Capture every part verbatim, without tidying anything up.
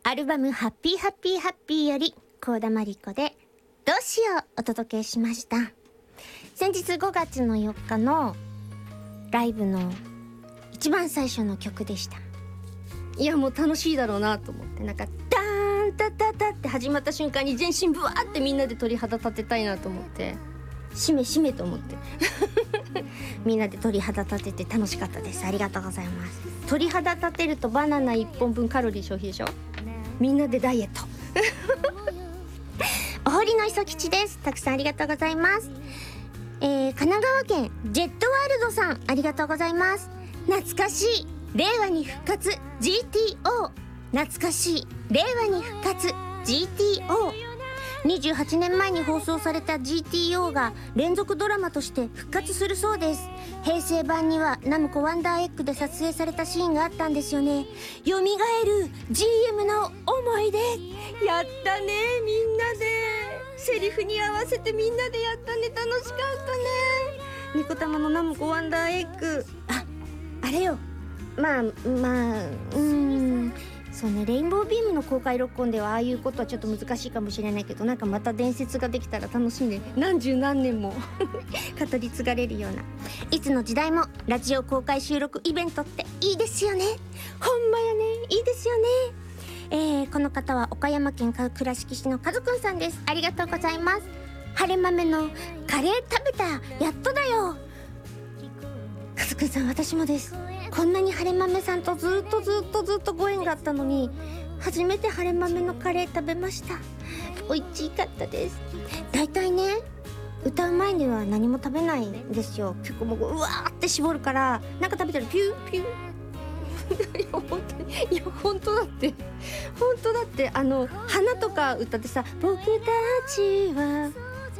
アルバムハッピーハッピーハッピーより幸田真理子でどうしようお届けしました。先日ごがつのよっかのライブの一番最初の曲でした。いやもう楽しいだろうなと思って、なんかダーンタタタって始まった瞬間に全身ブワーってみんなで鳥肌立てたいなと思って、しめしめと思ってみんなで鳥肌立てて楽しかったです。ありがとうございます。鳥肌立てるとバナナいっぽんぶんカロリー消費でしょ。みんなでダイエットお堀の磯吉です。たくさんありがとうございます。えー、神奈川県ジェットワールドさん、ありがとうございます。懐かしい令和に復活 ジーティーオー、 懐かしい令和に復活 ジーティーオー、にじゅうはちねんまえに放送された ジーティーオー が連続ドラマとして復活するそうです。平成版にはナムコワンダーエッグで撮影されたシーンがあったんですよね。よみがえる ジーエム の思い出、やったね。みんなでセリフに合わせてみんなでやったね。楽しかったね。ニコタマのナムコワンダーエッグ、あ、あれよ、まあまあうーんそうね、レインボービームの公開録音ではああいうことはちょっと難しいかもしれないけど、なんかまた伝説ができたら楽しんで何十何年も語り継がれるような、いつの時代もラジオ公開収録イベントっていいですよね。ほんまやね、いいですよね。えー、この方は岡山県倉敷市のカズくんさんです。ありがとうございます。晴れ豆のカレー食べた、やっとだよ。カズくんさん、私もです。こんなに晴れ豆さんとずっとずっとずっとご縁があったのに、初めて晴れ豆のカレー食べました。美味しかったです。だいたいね、歌う前には何も食べないんですよ。結構もううわーって絞るから、なんか食べたらピューピューいや本当に、いや本当だって本当だってあの花とか歌ってさ、僕たちは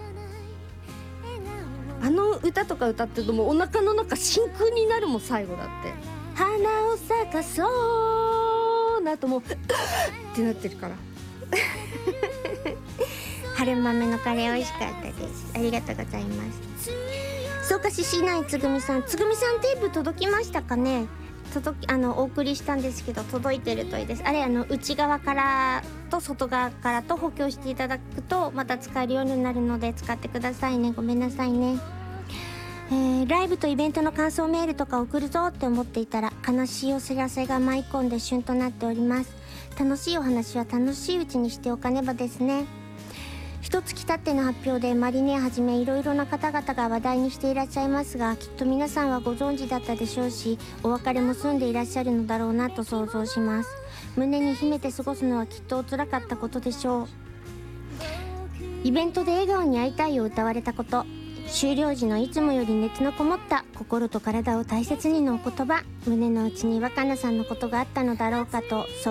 あの歌とか歌ってるともうお腹の中真空になるもん。最後だって花を咲かそうなともうってなってるから晴れ豆のカレー美味しかったです。ありがとうございます。草加市市内つぐみさん、つぐみさんテープ届きましたかね。届きあのお送りしたんですけど、届いてるといいです。あれあの内側からと外側からと補強していただくとまた使えるようになるので使ってくださいね。ごめんなさいね。えー、ライブとイベントの感想メールとか送るぞって思っていたら、悲しいお知らせが舞い込んで旬となっております。楽しいお話は楽しいうちにしておかねばですね。一月経っての発表でマリネはじめいろいろな方々が話題にしていらっしゃいますが、きっと皆さんはご存知だったでしょうし、お別れも済んでいらっしゃるのだろうなと想像します。胸に秘めて過ごすのはきっとお辛かったことでしょう。イベントで笑顔に会いたいを歌われたこと、終了時のいつもより熱のこもった心と体を大切にのお言葉、胸の内に若菜さんのことがあったのだろうかと